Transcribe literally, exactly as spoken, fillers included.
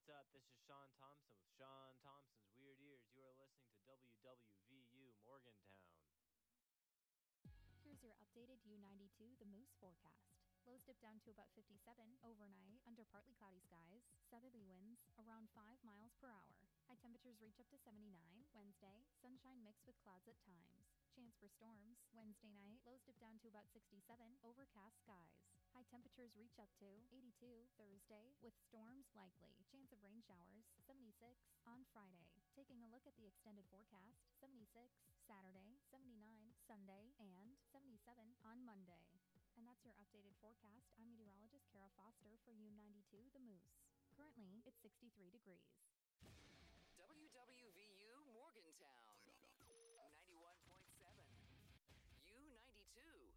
what's up? This is Sean Thompson with Sean Thompson's Weird Ears. You are listening to W W V U Morgantown. Here's your updated U ninety-two The Moose forecast. Lows dip down to about fifty-seven overnight under partly cloudy skies. Southerly winds around five miles per hour. High temperatures reach up to seventy-nine. Wednesday, sunshine mixed with clouds at times. Chance for storms. Wednesday night, lows dip down to about sixty-seven, overcast skies. High temperatures reach up to eighty-two. Thursday, with storms likely. Chance of rain showers, seventy-six. On Friday, taking a look at the extended forecast, seventy-six. Saturday, seventy-nine. Sunday, and seventy-seven on Monday. And that's your updated forecast. I'm meteorologist Kara Foster for U ninety-two The Moose. Currently, it's sixty-three degrees. W W V U Morgantown, ninety-one point seven. U ninety-two.